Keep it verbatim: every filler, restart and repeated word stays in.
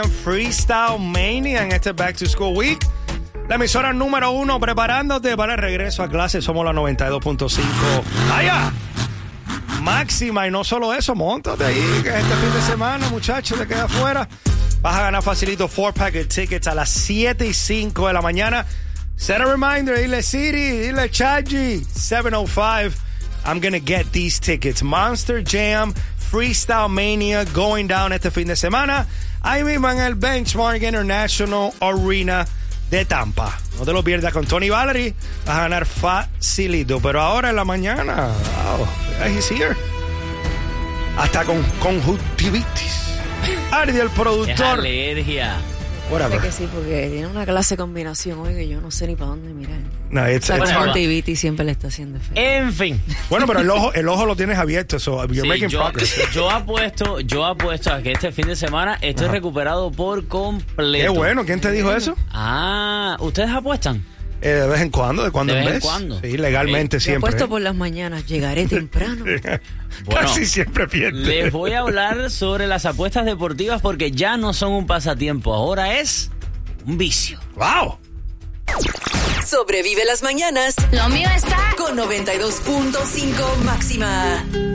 Jam Freestyle Mania en este Back to School Week. La emisora número uno preparándote para el regreso a clase. Somos la noventa y dos punto cinco. ¡Allá! Máxima. Y no solo eso, móntate ahí, que este fin de semana, muchachos, te queda afuera. Vas a ganar facilito four pack of tickets a las siete y cinco de la mañana. Set a reminder, dile Siri, dile Chaji, seven oh five. I'm gonna get these tickets. Monster Jam Freestyle Mania going down este fin de semana. Ahí mismo en el Benchmark International Arena de Tampa. No te lo pierdas con Tony Valerie. Vas a ganar facilito. Pero ahora en la mañana, wow, he's here. Hasta con conjuntivitis. Ardi, el productor. Es alergia. Whatever. Que sí, porque tiene una clase de combinación hoy que yo no sé ni para dónde mirar. No, it's, La it's conjuntivitis siempre le está haciendo efecto. En fin. Bueno, pero el ojo, el ojo lo tienes abierto, so you're Sí, making yo, progress. yo apuesto, yo apuesto a que este fin de semana estoy Ajá. recuperado por completo. Qué bueno, ¿quién te dijo eso? Ah, ¿ustedes apuestan? Eh, de vez en cuando, de cuando De en vez vez. en cuando. Sí, legalmente Yo siempre. apuesto ¿eh? por las mañanas, llegaré temprano. Bueno, Casi siempre pierde. Les voy a hablar sobre las apuestas deportivas porque ya no son un pasatiempo, ahora es un vicio. ¡Wow! Sobrevive las mañanas. Lo mío está Con noventa y dos punto cinco máxima.